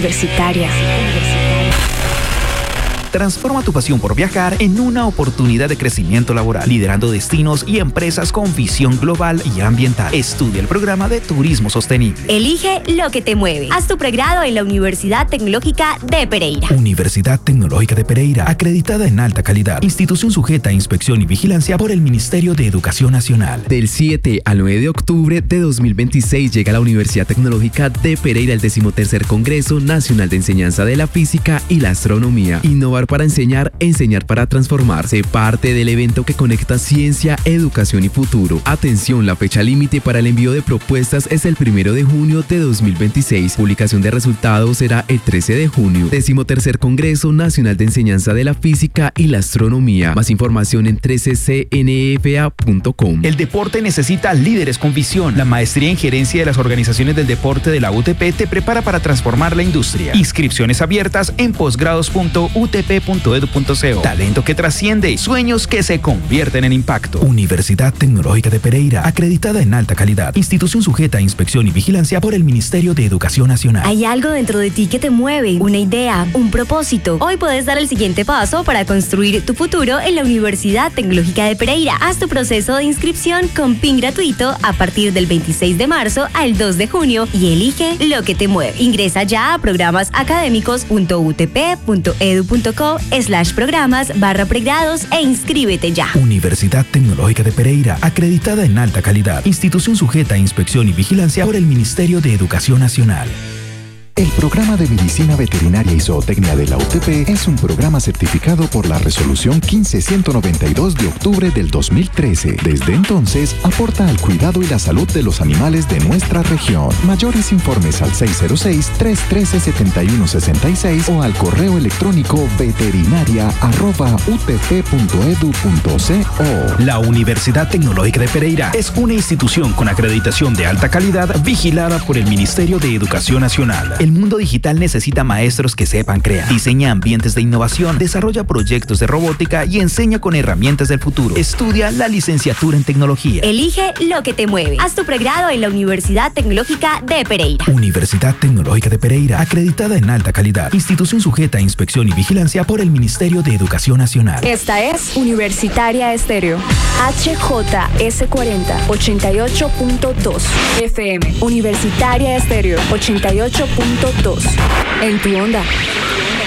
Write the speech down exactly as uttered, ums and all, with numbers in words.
Universitaria. Transforma tu pasión por viajar en una oportunidad de crecimiento laboral, liderando destinos y empresas con visión global y ambiental. Estudia el programa de turismo sostenible. Elige lo que te mueve. Haz tu pregrado en la Universidad Tecnológica de Pereira. Universidad Tecnológica de Pereira, acreditada en alta calidad. Institución sujeta a inspección y vigilancia por el Ministerio de Educación Nacional. Del siete al nueve de octubre de dos mil veintiséis llega a la Universidad Tecnológica de Pereira el decimotercer Congreso Nacional de Enseñanza de la Física y la Astronomía. Innovar para enseñar, enseñar para transformarse. Parte del evento que conecta ciencia, educación y futuro. Atención, la fecha límite para el envío de propuestas es el primero de junio de dos mil veintiséis. Publicación de resultados será el trece de junio. Decimotercer Congreso Nacional de Enseñanza de la Física y la Astronomía. Más información en trece c n f a punto com. El deporte necesita líderes con visión. La maestría en gerencia de las organizaciones del deporte de la U T P te prepara para transformar la industria. Inscripciones abiertas en posgrados punto u t p punto edu punto co. Talento que trasciende, sueños que se convierten en impacto. Universidad Tecnológica de Pereira, acreditada en alta calidad. Institución sujeta a inspección y vigilancia por el Ministerio de Educación Nacional. Hay algo dentro de ti que te mueve, una idea, un propósito. Hoy puedes dar el siguiente paso para construir tu futuro en la Universidad Tecnológica de Pereira. Haz tu proceso de inscripción con P I N gratuito a partir del veintiséis de marzo al dos de junio y elige lo que te mueve. Ingresa ya a programasacadémicos punto u t p punto edu punto co slash programas barra pregrados e inscríbete ya. Universidad Tecnológica de Pereira, acreditada en alta calidad. Institución sujeta a inspección y vigilancia por el Ministerio de Educación Nacional. El programa de Medicina Veterinaria y Zootecnia de la U T P es un programa certificado por la Resolución quince mil ciento noventa y dos de octubre del dos mil trece. Desde entonces, aporta al cuidado y la salud de los animales de nuestra región. Mayores informes al seis cero seis, tres uno tres, siete uno seis seis o al correo electrónico veterinaria arroba u t p punto edu punto co. La Universidad Tecnológica de Pereira es una institución con acreditación de alta calidad vigilada por el Ministerio de Educación Nacional. El mundo digital necesita maestros que sepan crear. Diseña ambientes de innovación, desarrolla proyectos de robótica y enseña con herramientas del futuro. Estudia la licenciatura en tecnología. Elige lo que te mueve. Haz tu pregrado en la Universidad Tecnológica de Pereira. Universidad Tecnológica de Pereira, acreditada en alta calidad. Institución sujeta a inspección y vigilancia por el Ministerio de Educación Nacional. Esta es Universitaria Estéreo. H J S cuarenta, ochenta y ocho punto dos F M. Universitaria Estéreo, ochenta y ocho punto dos. En tu onda.